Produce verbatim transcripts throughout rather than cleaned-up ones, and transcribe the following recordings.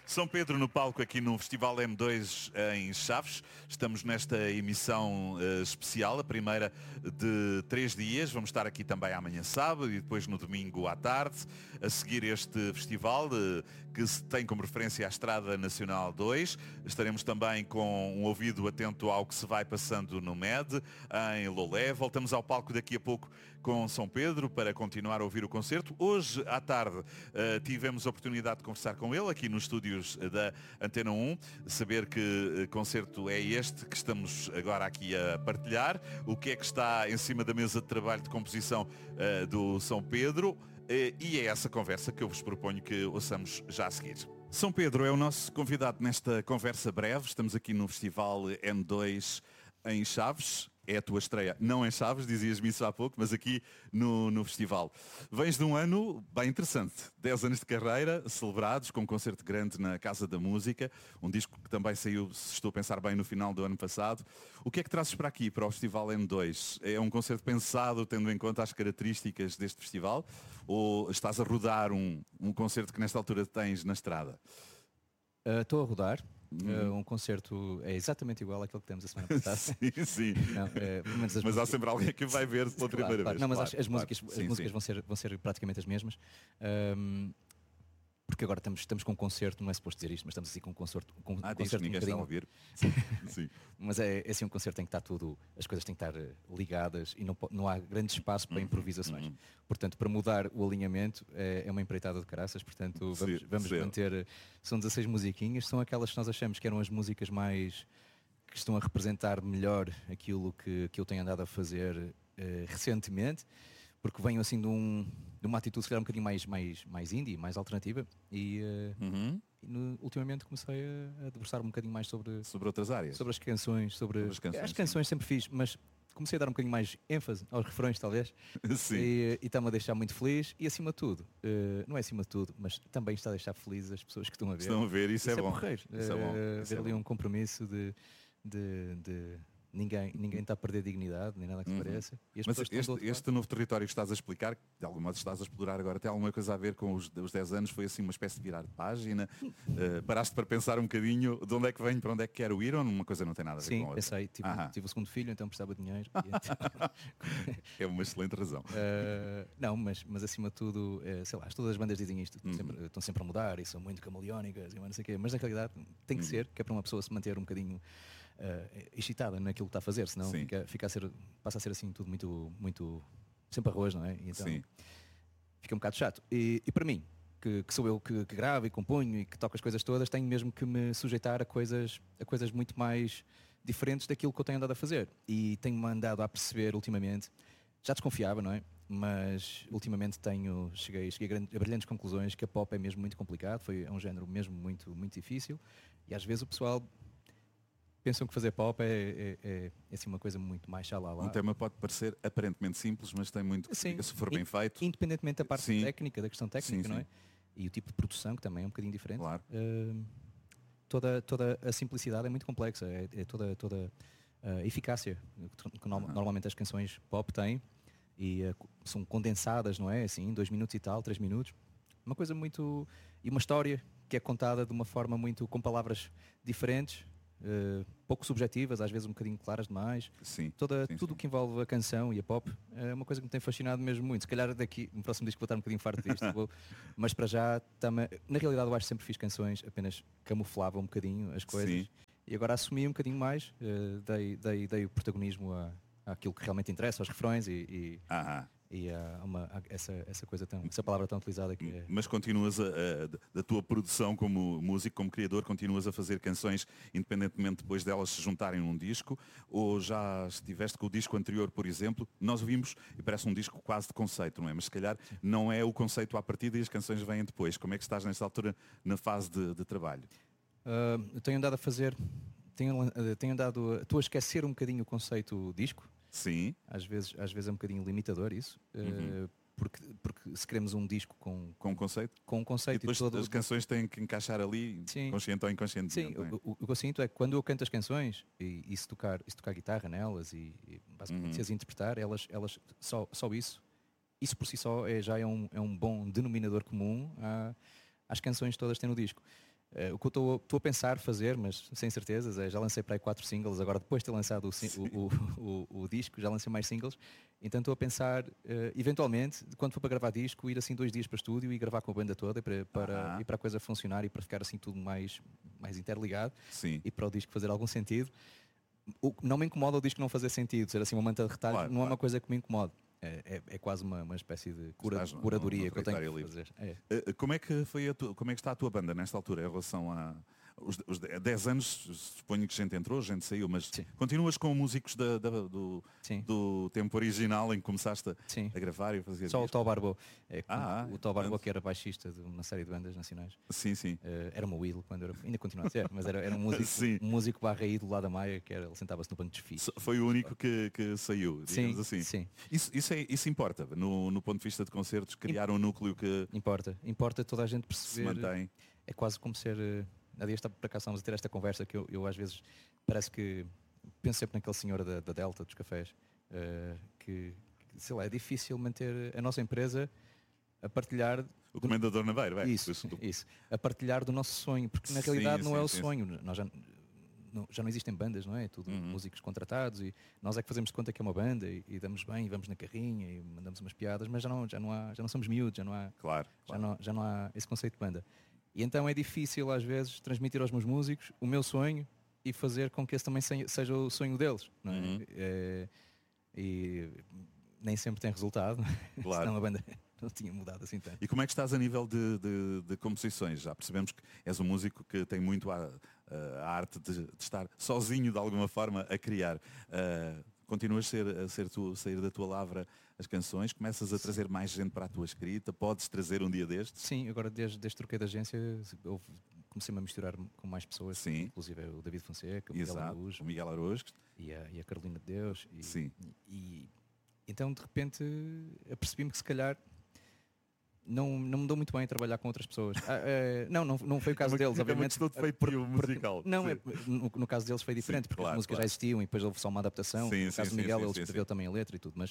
São Pedro no palco aqui no Festival M dois em Chaves. Estamos nesta emissão uh, especial, a primeira de três dias. Vamos estar aqui também amanhã sábado e depois no domingo à tarde a seguir este festival uh, que se tem como referência a Estrada Nacional dois. Estaremos também com um ouvido atento ao que se vai passando no M E D, em Lolé. Voltamos ao palco daqui a pouco com São Pedro para continuar a ouvir o concerto. Hoje à tarde uh, tivemos a oportunidade de conversar com ele aqui nos estúdios da Antena um, saber que concerto é este que estamos agora aqui a partilhar, o que é que está em cima da mesa de trabalho de composição uh, do São Pedro, uh, e é essa conversa que eu vos proponho que ouçamos já a seguir. São Pedro é o nosso convidado nesta conversa breve. Estamos aqui no Festival M dois em Chaves. É a tua estreia, não em Chaves, dizias-me isso há pouco, mas aqui no, no festival. Vens de um ano bem interessante, dez anos de carreira, celebrados com um concerto grande na Casa da Música, um disco que também saiu, se estou a pensar bem, no final do ano passado. O que é que trazes para aqui, para o Festival M dois? É um concerto pensado tendo em conta as características deste festival, ou estás a rodar um, um concerto que nesta altura tens na estrada? Estou uh, a rodar. Uh, um concerto é exatamente igual àquele que temos a semana passada. Sim, sim. Não, é, mas músicas... há sempre alguém que vai ver pela primeira claro, claro. vez. Não, mas claro, as, as claro. músicas, Sim, as músicas sim. Vão, ser, vão ser praticamente as mesmas. Um, porque agora estamos, estamos com um concerto, não é suposto dizer isto, mas estamos assim com um concerto. Com ah, um concerto ninguém um está a ouvir. Sim, sim. Mas é, é assim um concerto em que está tudo, as coisas têm que estar ligadas e não, não há grande espaço para improvisações. Uhum. Portanto, para mudar o alinhamento é, é uma empreitada de caraças, portanto vamos, sim, vamos manter. São dezasseis musiquinhas, são aquelas que nós achamos que eram as músicas mais que estão a representar melhor aquilo que, que eu tenho andado a fazer uh, recentemente, porque venho assim de, um, de uma atitude se calhar um bocadinho mais, mais, mais indie, mais alternativa e, uh, uhum. e no, ultimamente comecei a, a debruçar um bocadinho mais sobre, sobre outras áreas, sobre as canções, sobre, sobre as canções, as canções sim. sempre fiz, mas comecei a dar um bocadinho mais ênfase aos refrões talvez. Sim. E está-me a deixar muito feliz e acima de tudo, uh, não é acima de tudo, mas também está a deixar felizes as pessoas que estão a ver. Estão a ver, isso, isso é, é bom. Porreiro. Isso uh, é bom. Ver isso ali é um compromisso de, de, de ninguém, ninguém está a perder dignidade, nem nada que se uhum. pareça. E mas este, este novo território que estás a explicar, de algum modo estás a explorar agora, tem alguma coisa a ver com os, os dez anos? Foi assim uma espécie de virar de página? Uh, paraste para pensar um bocadinho de onde é que venho, para onde é que quero ir, ou uma coisa não tem nada a ver Sim, com outra? Sim, pensei. Tive, uh-huh. tive o segundo filho, então precisava de dinheiro. E então... é uma excelente razão. Uh, não, mas, mas acima de tudo, uh, sei lá, todas as bandas dizem isto, estão, uhum. sempre, estão sempre a mudar e são muito camaleónicas e não sei o quê, mas na realidade tem que uhum. ser, que é para uma pessoa se manter um bocadinho uh, excitada naquilo que está a fazer, senão fica, fica a ser, passa a ser assim tudo muito, muito sempre arroz, não é? E então Sim. fica um bocado chato. E, e para mim, que, que sou eu que, que gravo e componho e que toco as coisas todas, tenho mesmo que me sujeitar a coisas, a coisas muito mais diferentes daquilo que eu tenho andado a fazer. E tenho-me andado a perceber ultimamente, já desconfiava, não é? Mas ultimamente tenho, cheguei, cheguei a, grandes, a brilhantes conclusões que a pop é mesmo muito complicado, foi, é um género mesmo muito, muito difícil e às vezes o pessoal pensam que fazer pop é, é, é, é assim uma coisa muito mais xalala. Um tema pode parecer aparentemente simples, mas tem muito que sim, se for bem feito. Independentemente da parte sim. técnica, da questão técnica, sim, não é? Sim. E o tipo de produção que também é um bocadinho diferente. Claro. Uh, toda, toda a simplicidade é muito complexa, é, é toda, toda a eficácia que no, uhum. normalmente as canções pop têm e uh, são condensadas, não é? Assim, dois minutos e tal, três minutos. Uma coisa muito... E uma história que é contada de uma forma muito... com palavras diferentes, uh, pouco subjetivas, às vezes um bocadinho claras demais. Sim, Toda, sim, tudo o sim. que envolve a canção e a pop é uma coisa que me tem fascinado mesmo muito. Se calhar daqui, no próximo disco vou estar um bocadinho farto disto. vou, mas para já, também, na realidade eu acho que sempre fiz canções, apenas camuflava um bocadinho as coisas. Sim. E agora assumi um bocadinho mais, uh, dei, dei, dei o protagonismo a, àquilo que realmente interessa, aos refrões e, e, e a, uma, a essa, essa coisa tão, essa palavra tão utilizada que é... Mas continuas a, a, da tua produção como músico, como criador, continuas a fazer canções independentemente depois delas se juntarem num disco, ou já estiveste com o disco anterior, por exemplo, nós ouvimos e parece um disco quase de conceito, não é? Mas se calhar Sim. não é o conceito à partida e as canções vêm depois. Como é que estás nesta altura na fase de, de trabalho? Uh, eu tenho andado a fazer, tenho, uh, tenho andado, estou a esquecer um bocadinho o conceito disco. Sim. Às vezes, às vezes é um bocadinho limitador isso, uhum. uh, porque, porque se queremos um disco com, com um conceito, com um conceito e depois e todo... as canções têm que encaixar ali, Sim. consciente ou inconsciente. Sim, é? o, o, o que eu sinto é que quando eu canto as canções e, e, se, tocar, e se tocar guitarra nelas e, e basicamente uhum. se as interpretar, elas, elas só, só isso, isso por si só é, já é um, é um bom denominador comum à, às canções todas que tem no disco. Uh, o que eu estou a pensar fazer, mas sem certezas, é já lancei para aí quatro singles, agora depois de ter lançado o, o, o, o, o disco, já lancei mais singles, então estou a pensar, uh, eventualmente, quando for para gravar disco, ir assim dois dias para o estúdio e gravar com a banda toda para, para, uh-huh. e para a coisa funcionar e para ficar assim tudo mais, mais interligado. Sim. E para o disco fazer algum sentido. O, não me incomoda o disco não fazer sentido, ser assim uma manta de retalhos, claro, não claro. é uma coisa que me incomode. É, é, é quase uma, uma espécie de cura, no, curadoria no, no que eu tenho que fazer. É. Como, é que foi a tua, como é que está a tua banda nesta altura em relação a... Os, os dez anos, suponho que gente entrou, gente saiu, mas Sim. continuas com músicos da, da, do, do tempo original em que começaste a, a gravar e a fazer Só disco. O Tó Barbo. É, ah, o Tó Barbo, que era baixista de uma série de bandas nacionais. Sim, sim. Uh, era o meu ídolo, quando era, ainda continua a ser, mas era, era um músico, um músico barra ídolo lá da Maia, que era, ele sentava-se no banco de desfiles. Foi o único que, que saiu, digamos sim, assim. Sim. Isso, isso, é, isso importa, no, no ponto de vista de concertos, criar um núcleo que... Importa, importa toda a gente perceber. Se mantém. É quase como ser... Há dias está para cá estamos a ter esta conversa que eu, eu às vezes parece que penso sempre naquele senhor da, da Delta dos cafés uh, que, que sei lá, é difícil manter a nossa empresa a partilhar o comendador Naveiro, é? Isso, isso, isso, a partilhar do nosso sonho, porque na realidade sim, não sim, é o sim, sonho. Sim. Nós já não, já não existem bandas, não é? Tudo uhum. músicos contratados e nós é que fazemos de conta que é uma banda e, e damos bem, e vamos na carrinha e mandamos umas piadas, mas já não, já não há, já não somos miúdos, já não há, claro, já, claro. Não, já não há esse conceito de banda. E então é difícil às vezes transmitir aos meus músicos o meu sonho e fazer com que esse também seja o sonho deles, não é? Uhum. É, e nem sempre tem resultado, claro. Senão a banda não tinha mudado assim tanto. E como é que estás a nível de, de, de composições? Já percebemos que és um músico que tem muito a, a arte de, de estar sozinho de alguma forma a criar. Uh, continuas a, ser, a ser tu, sair da tua lavra as canções, começas a trazer mais gente para a tua escrita, podes trazer um dia destes? Sim, agora desde, desde troquei de agência eu comecei-me a misturar com mais pessoas, Sim. Inclusive o David Fonseca, o Exato, Miguel Araújo, o Miguel Araújo. E, a, e a Carolina de Deus. E, Sim. E, e, então de repente apercebi-me que se calhar não, não me dou muito bem a trabalhar com outras pessoas. Ah, é, não, não, não foi o caso é uma, deles, obviamente. É uma questão de feitio musical. Não, é, no, no caso deles foi diferente, sim, porque claro, as músicas claro. já existiam e depois houve só uma adaptação. Sim, no caso sim, do Miguel, sim, ele sim, escreveu sim. também a letra e tudo, mas,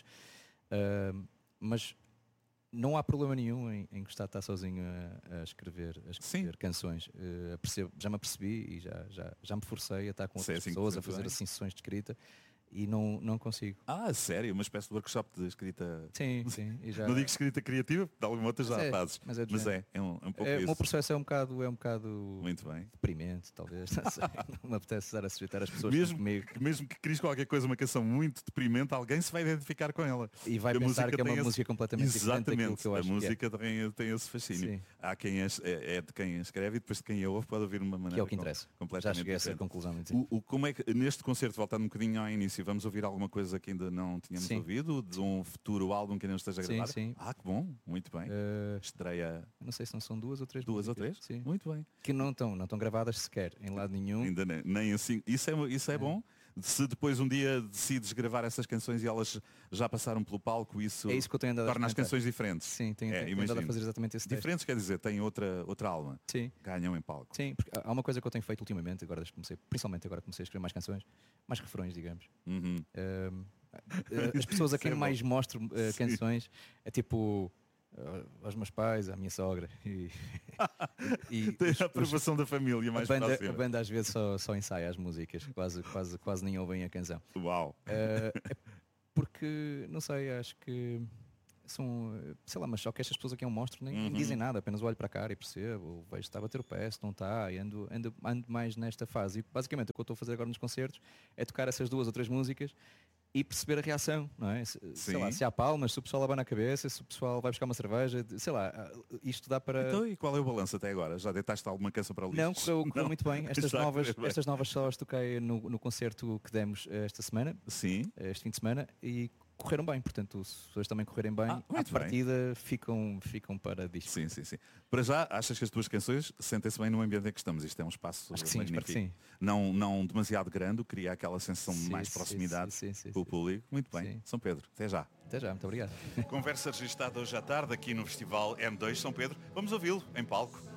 uh, mas não há problema nenhum em, em gostar de estar sozinho a, a escrever, a escrever canções. Uh, percebo, já me apercebi e já, já, já me forcei a estar com outras assim pessoas, a fazer assim sessões de escrita. E não, não consigo. Ah, sério? Uma espécie de workshop de escrita... Sim, sim. E já... Não digo escrita criativa, de alguma outra já é, fazes. Mas é, mas é, é, um, é um pouco é, isso. O meu processo é um bocado, é um bocado Muito bem. deprimente, talvez. Não sei. Não me apetece estar a sujeitar as pessoas mesmo, comigo. Mesmo que cries qualquer coisa, uma canção muito deprimente, alguém se vai identificar com ela. E vai Porque pensar que é uma esse... música completamente Exatamente. diferente daquilo que eu acho a música que é. tem, tem esse fascínio. Sim. Há quem é, é de quem escreve e depois de quem a ouve pode ouvir de uma maneira que é o que interessa. completamente Já cheguei diferente. a essa conclusão. O, o, como é que, neste concerto, voltando um bocadinho ao início, vamos ouvir alguma coisa que ainda não tínhamos sim. ouvido, de um futuro álbum que ainda não esteja gravado? Sim, sim. Ah, que bom, muito bem. Uh, Estreia... Não sei se não são duas ou três Duas músicas. ou três? Sim. Muito bem. Que não estão não estão gravadas sequer, em lado nenhum. Ainda nem, nem assim. Isso é, isso é, é bom? Se depois um dia decides gravar essas canções e elas já passaram pelo palco, isso, é isso que eu tenho andado torna a as canções diferentes. Sim, tenho, é, tenho andado a fazer exatamente esse Diferentes teste. Quer dizer, têm outra, outra alma. Sim. Ganham em palco. Sim, porque há uma coisa que eu tenho feito ultimamente, agora comecei, principalmente agora comecei a escrever mais canções, mais refrões, digamos. Uhum. Uh, as pessoas a quem é mais mostro uh, canções é tipo uh, aos meus pais, à minha sogra e, e tem a aprovação da família mais a banda, próxima. A banda às vezes só, só ensaia as músicas, quase, quase, quase nem ouvem a canção. Uau! Uh, é porque, não sei, acho que são, sei lá, mas só que estas pessoas aqui é um monstro, nem, uhum. nem dizem nada, apenas olho para a cara e percebo, vejo se está a bater o pé, se não está, e ando, ando, ando mais nesta fase. E basicamente o que eu estou a fazer agora nos concertos é tocar essas duas ou três músicas e perceber a reação, não é? Se, sei lá, se há palmas, se o pessoal abana a cabeça, se o pessoal vai buscar uma cerveja, sei lá, isto dá para... Então, e qual é o balanço até agora? Já deitaste alguma canção para o lixo? Não, correu, correu não. muito bem. Estas novas, bem. estas novas só as toquei no, no concerto que demos esta semana, Sim. este fim de semana, e correram bem, portanto, se as pessoas também correrem bem, ah, à partida ficam, ficam para disco. Sim, sim, sim. Para já, achas que as tuas canções sentem-se bem no ambiente em que estamos? Isto é um espaço Acho que sim, magnífico. Sim. Não, não demasiado grande, cria aquela sensação de sim, mais sim, proximidade sim, sim, sim, com o público. Muito bem. Sim. São Pedro, até já. Até já, muito obrigado. Conversa registada hoje à tarde aqui no Festival M dois São Pedro. Vamos ouvi-lo em palco.